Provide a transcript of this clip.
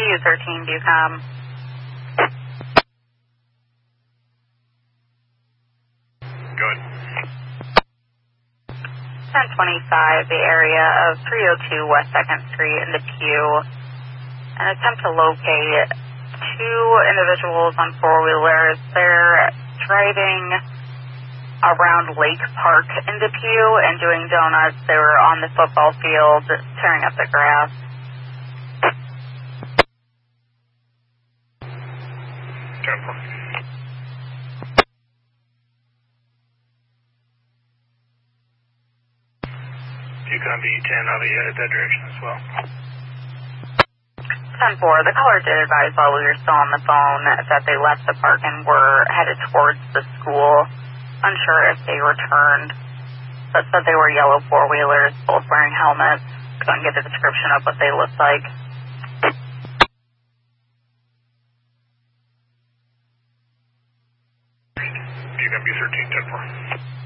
PU13 Bucom. Good. 1025, the area of 302 West 2nd Street in the Pew. An attempt to locate two individuals on four-wheelers. They're driving around Lake Park in the Pew and doing donuts. They were on the football field tearing up the grass. Bucom B10, I'll be headed that direction as well. 10-4, the caller did advise while we were still on the phone that they left the park and were headed towards the school. Unsure if they returned, but said they were yellow four-wheelers, both wearing helmets. Couldn't get a description of what they looked like. Bucom B13, 10-4.